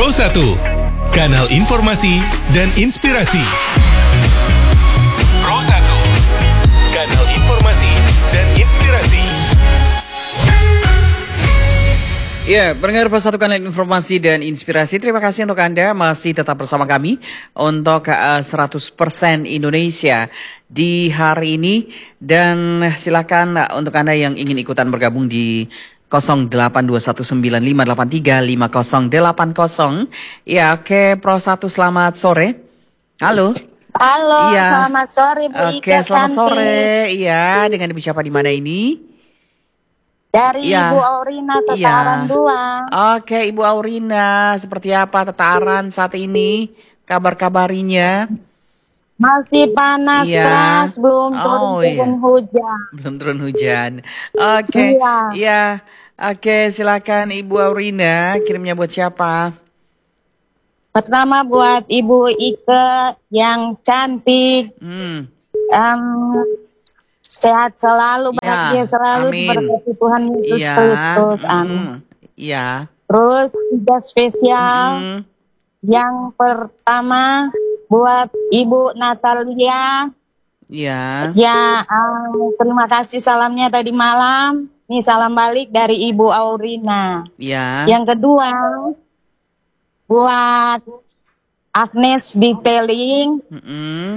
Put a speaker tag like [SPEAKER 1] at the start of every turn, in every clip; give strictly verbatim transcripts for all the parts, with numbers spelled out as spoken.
[SPEAKER 1] Pro satu, kanal informasi dan inspirasi. Pro satu, kanal informasi dan inspirasi.
[SPEAKER 2] Ya, pendengar Pro satu kanal informasi dan inspirasi. Terima kasih untuk Anda masih tetap bersama kami untuk uh, seratus persen Indonesia di hari ini. Dan silakan uh, untuk Anda yang ingin ikutan bergabung di nol delapan dua satu sembilan lima delapan tiga lima nol delapan nol. Ya, oke, okay. Pro satu selamat sore. Halo.
[SPEAKER 3] Halo,
[SPEAKER 2] ya.
[SPEAKER 3] Selamat sore Bu
[SPEAKER 2] Ika. Oke, okay, selamat cantik. Sore. Iya, dengan Ibu siapa di mana ini?
[SPEAKER 3] Dari
[SPEAKER 2] ya.
[SPEAKER 3] Ibu Aurina Tataran
[SPEAKER 2] ya.
[SPEAKER 3] dua.
[SPEAKER 2] Oke, Ibu Aurina, seperti apa Tataran saat ini? Kabar-kabarinya?
[SPEAKER 3] Masih panas
[SPEAKER 2] ya.
[SPEAKER 3] keras, belum
[SPEAKER 2] oh,
[SPEAKER 3] turun
[SPEAKER 2] iya.
[SPEAKER 3] hujan.
[SPEAKER 2] Belum turun hujan. Oke,
[SPEAKER 3] iya.
[SPEAKER 2] ya. Oke, silakan Ibu Aurina, kirimnya buat siapa?
[SPEAKER 3] Pertama buat Ibu Ike yang cantik.
[SPEAKER 2] Hmm.
[SPEAKER 3] Um, Sehat selalu, bahagia
[SPEAKER 2] ya,
[SPEAKER 3] selalu, diberkati Tuhan Yesus
[SPEAKER 2] ya,
[SPEAKER 3] Kristus. Amin.
[SPEAKER 2] Mm, ya.
[SPEAKER 3] Terus tiga spesial.
[SPEAKER 2] Mm.
[SPEAKER 3] Yang pertama buat Ibu Natalia.
[SPEAKER 2] Ya.
[SPEAKER 3] Ya, um, terima kasih salamnya tadi malam. Nih salam balik dari Ibu Aurina.
[SPEAKER 2] Ya.
[SPEAKER 3] Yang kedua buat Agnes Detailing.
[SPEAKER 2] Mm-mm.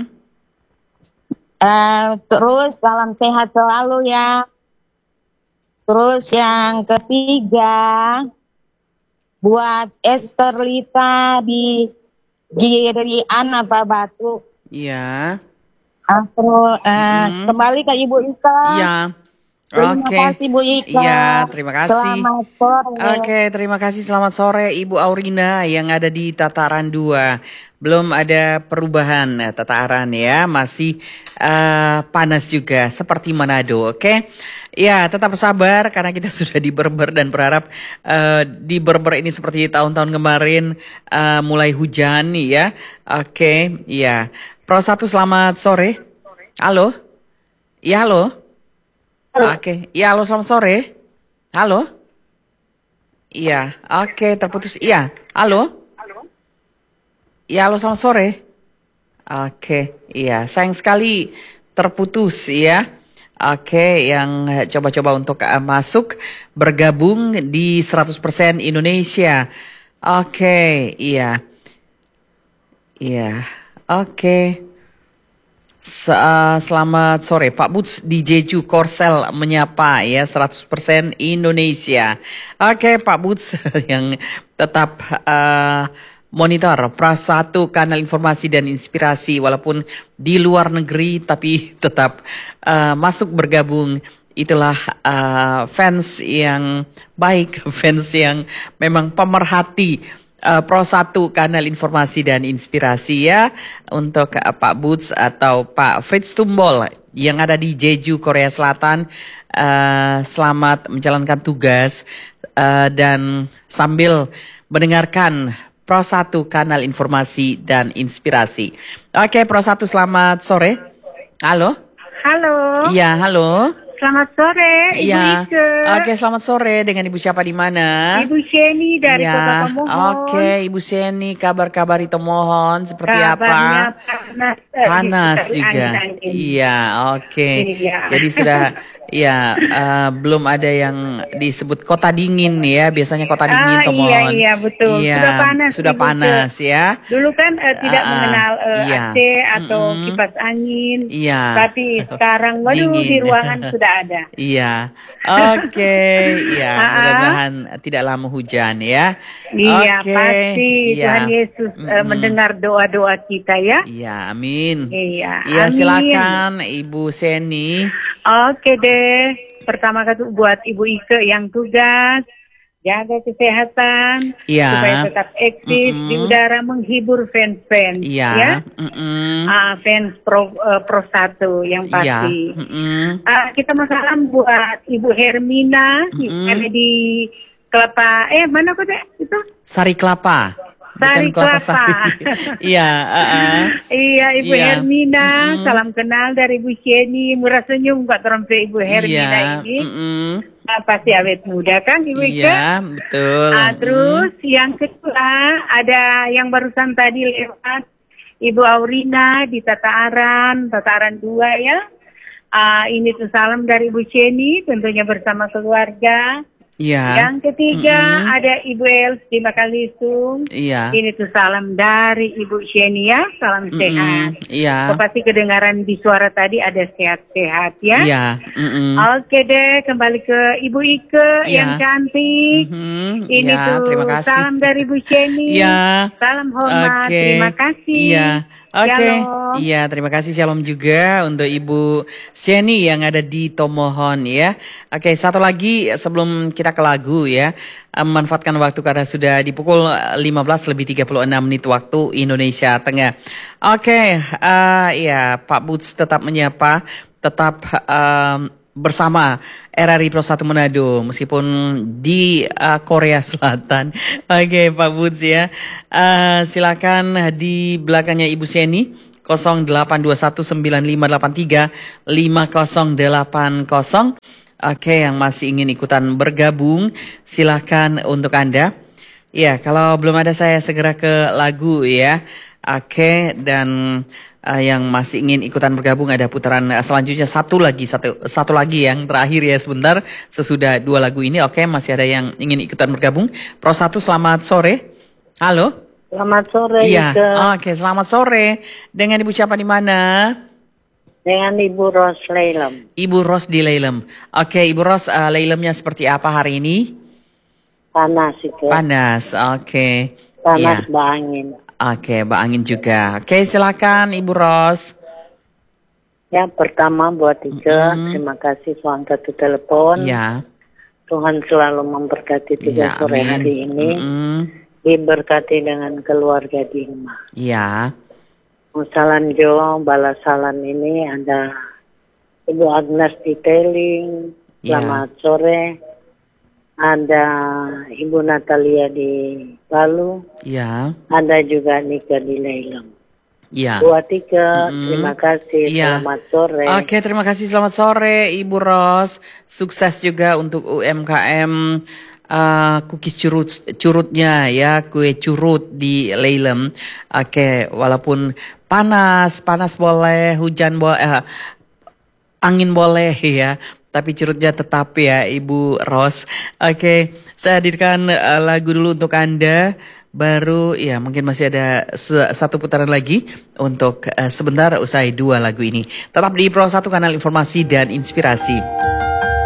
[SPEAKER 3] Uh, terus salam sehat selalu ya. Terus yang ketiga buat Esther Lita di Girian apa Batu.
[SPEAKER 2] Iya.
[SPEAKER 3] Terus uh, hmm. kembali ke Ibu Ika.
[SPEAKER 2] Iya.
[SPEAKER 3] Terima
[SPEAKER 2] Oke.
[SPEAKER 3] kasih Bu Ika.
[SPEAKER 2] Iya, terima kasih.
[SPEAKER 3] Selamat sore.
[SPEAKER 2] Oke, terima kasih. Selamat sore Ibu Aurina yang ada di Tataran dua. Belum ada perubahan tataran ya, masih uh, panas juga seperti Manado, oke? Okay? Ya, tetap sabar karena kita sudah di Berber dan berharap uh, di Berber ini seperti tahun-tahun kemarin uh, mulai hujan ya. Oke, okay, ya. Pro satu selamat sore. Halo? Ya, halo? Oke, okay. Ya, halo selamat sore. Halo? Iya, oke, okay, terputus. Iya, halo? Ya, halo selamat sore. Oke, iya, sayang sekali terputus ya. Oke, yang coba-coba untuk uh, masuk bergabung di seratus persen Indonesia. Oke, iya. Iya, oke. Selamat sore, Pak Boots di Jeju Korsel menyapa ya seratus persen Indonesia. Oke, Pak Boots yang tetap uh, monitor Pro satu kanal informasi dan inspirasi walaupun di luar negeri tapi tetap uh, masuk bergabung. Itulah uh, fans yang baik, fans yang memang pemerhati uh, Pro satu kanal informasi dan inspirasi ya. Untuk uh, Pak Boots atau Pak Fritz Tumbol yang ada di Jeju Korea Selatan, uh, selamat menjalankan tugas uh, dan sambil mendengarkan Pro satu kanal informasi dan inspirasi. Oke, Pro satu selamat sore. Halo?
[SPEAKER 4] Halo.
[SPEAKER 2] Iya, halo.
[SPEAKER 4] Selamat sore, Ibu
[SPEAKER 2] ya.
[SPEAKER 4] Ike.
[SPEAKER 2] Oke, selamat sore. Dengan Ibu siapa di mana?
[SPEAKER 4] Ibu Sheni dari
[SPEAKER 2] ya.
[SPEAKER 4] Kota Tomohon.
[SPEAKER 2] Oke, Ibu Sheni, kabar-kabar di Tomohon seperti
[SPEAKER 4] Kabarnya
[SPEAKER 2] apa?
[SPEAKER 4] Panas.
[SPEAKER 2] Panas
[SPEAKER 4] eh,
[SPEAKER 2] juga.
[SPEAKER 4] angin, angin.
[SPEAKER 2] Iya, oke.
[SPEAKER 4] Iya.
[SPEAKER 2] Jadi sudah ya uh, belum ada yang disebut kota dingin ya. Biasanya kota dingin
[SPEAKER 4] ah,
[SPEAKER 2] Tomohon.
[SPEAKER 4] Iya, iya, betul.
[SPEAKER 2] Iya,
[SPEAKER 4] sudah panas.
[SPEAKER 2] Sudah
[SPEAKER 4] Ibu
[SPEAKER 2] panas
[SPEAKER 4] Ike.
[SPEAKER 2] ya.
[SPEAKER 4] Dulu kan uh, tidak uh, mengenal uh,
[SPEAKER 2] iya.
[SPEAKER 4] A C atau mm-hmm. kipas angin.
[SPEAKER 2] Iya.
[SPEAKER 4] Tapi sekarang waduh
[SPEAKER 2] Dingin.
[SPEAKER 4] Di ruangan sudah ada.
[SPEAKER 2] Iya. Oke, okay. Ya, mudah-mudahan tidak lama hujan ya.
[SPEAKER 4] Iya,
[SPEAKER 2] okay.
[SPEAKER 4] pasti
[SPEAKER 2] ya.
[SPEAKER 4] Tuhan Yesus mm-hmm. uh, mendengar doa-doa kita ya.
[SPEAKER 2] Iya, amin.
[SPEAKER 4] Iya,
[SPEAKER 2] ya,
[SPEAKER 4] amin.
[SPEAKER 2] Silakan Ibu Sheni.
[SPEAKER 4] Oke deh. Pertama kali buat Ibu Ike yang tugas jaga kesehatan
[SPEAKER 2] ya.
[SPEAKER 4] Supaya tetap eksis mm-hmm. di udara, menghibur fans-fans
[SPEAKER 2] ya.
[SPEAKER 4] ya.
[SPEAKER 2] Mm-hmm.
[SPEAKER 4] Uh, fans pro uh, pro satu yang pasti.
[SPEAKER 2] Ya. Mm-hmm.
[SPEAKER 4] Uh, kita mau salam buat Ibu Hermina mm-hmm. yang ada di Kelapa. Eh mana kok deh itu?
[SPEAKER 2] Sari Kelapa.
[SPEAKER 4] Sari
[SPEAKER 2] kelapa
[SPEAKER 4] Kelapa.
[SPEAKER 2] sari. Iya, uh-uh.
[SPEAKER 4] Iya, Ibu
[SPEAKER 2] Iya.
[SPEAKER 4] Hermina,
[SPEAKER 2] Mm-mm.
[SPEAKER 4] salam kenal dari Ibu Sheni. Murah senyum Pak Trompe Ibu Hermina
[SPEAKER 2] Iya,
[SPEAKER 4] ini.
[SPEAKER 2] mm-mm.
[SPEAKER 4] Nah, pasti awet muda kan Ibu Ika?
[SPEAKER 2] Iya, betul.
[SPEAKER 4] Ah, terus yang kedua ada yang barusan tadi lewat Ibu Aurina di Tataaran, Tataaran dua ya. Ah, ini tuh salam dari Ibu Sheni, tentunya bersama keluarga.
[SPEAKER 2] Iya.
[SPEAKER 4] Yang ketiga
[SPEAKER 2] Mm-mm.
[SPEAKER 4] ada Ibu Els di Makalisung.
[SPEAKER 2] Iya.
[SPEAKER 4] Ini tuh salam dari Ibu Sheni ya, salam
[SPEAKER 2] Mm-mm.
[SPEAKER 4] sehat.
[SPEAKER 2] Iya.
[SPEAKER 4] Oh, pasti kedengaran di suara tadi ada sehat-sehat ya.
[SPEAKER 2] Iya. Mm-mm.
[SPEAKER 4] Oke deh, kembali ke Ibu Ike
[SPEAKER 2] Iya.
[SPEAKER 4] yang cantik.
[SPEAKER 2] Mhm.
[SPEAKER 4] Ini
[SPEAKER 2] Iya,
[SPEAKER 4] tuh
[SPEAKER 2] terima kasih.
[SPEAKER 4] salam dari Bu Sheni.
[SPEAKER 2] Iya.
[SPEAKER 4] Salam hormat,
[SPEAKER 2] Oke.
[SPEAKER 4] terima kasih.
[SPEAKER 2] Iya. Oke.
[SPEAKER 4] Shalom.
[SPEAKER 2] Iya, terima kasih shalom juga untuk Ibu Sheni yang ada di Tomohon ya. Oke, satu lagi sebelum kita ke lagu ya. eh, Manfaatkan waktu karena sudah di pukul lima belas lebih tiga puluh enam menit waktu Indonesia Tengah. Oke, eh ya Pak Boots tetap menyapa, tetap em, bersama R R I Pro satu Manado meskipun di uh, Korea Selatan. Oke Pak Boots ya. Uh, silakan di belakangnya Ibu Sheni nol delapan dua satu sembilan lima delapan tiga lima nol delapan nol. Oke, yang masih ingin ikutan bergabung silakan untuk Anda. Ya, kalau belum ada saya segera ke lagu ya. Oke, dan Uh, yang masih ingin ikutan bergabung ada putaran uh, selanjutnya satu lagi satu satu lagi yang terakhir ya sebentar sesudah dua lagu ini. Oke, masih ada yang ingin ikutan bergabung. Pro satu, selamat sore. Halo.
[SPEAKER 5] Selamat sore,
[SPEAKER 2] Iya.
[SPEAKER 5] Ike.
[SPEAKER 2] Oke, selamat sore. Dengan Ibu siapa di mana?
[SPEAKER 5] Dengan Ibu Ros Leilem.
[SPEAKER 2] Ibu Ros di Leilem. Oke, Ibu Ros, uh, Leilemnya seperti apa hari ini?
[SPEAKER 5] Panas, Ike.
[SPEAKER 2] Panas. Oke.
[SPEAKER 5] Panas
[SPEAKER 2] Iya.
[SPEAKER 5] bangin.
[SPEAKER 2] Oke, Mbak Angin juga. Oke, silakan Ibu Ros.
[SPEAKER 5] Ya, pertama buat Ike,
[SPEAKER 2] Mm-mm.
[SPEAKER 5] terima kasih soal satu telepon.
[SPEAKER 2] Ya.
[SPEAKER 5] Tuhan selalu memberkati tiga
[SPEAKER 2] Ya,
[SPEAKER 5] sore
[SPEAKER 2] amin.
[SPEAKER 5] hari ini.
[SPEAKER 2] Mm-mm.
[SPEAKER 5] Diberkati dengan keluarga di rumah.
[SPEAKER 2] Ya.
[SPEAKER 5] Salam Jo, balas salam ini ada Ibu Agnes Detailing.
[SPEAKER 2] Ya.
[SPEAKER 5] Selamat sore. Ada Ibu Natalia di Palu.
[SPEAKER 2] Ya.
[SPEAKER 5] Ada juga Nika di Leilem.
[SPEAKER 2] Ya.
[SPEAKER 5] Buat Ika,
[SPEAKER 2] Mm-mm.
[SPEAKER 5] terima kasih.
[SPEAKER 2] Iya.
[SPEAKER 5] Selamat sore.
[SPEAKER 2] Oke, terima kasih. Selamat sore, Ibu Ros. Sukses juga untuk U M K M uh, cookies curut curutnya ya, kue curut di Leilem. Oke, walaupun panas, panas boleh, hujan boleh, eh, angin boleh ya, tapi curutnya tetap ya, Ibu Ros. Oke, saya hadirkan uh, lagu dulu untuk Anda. Baru ya mungkin masih ada se- satu putaran lagi untuk uh, sebentar usai dua lagu ini. Tetap di Pro satu, kanal informasi dan inspirasi.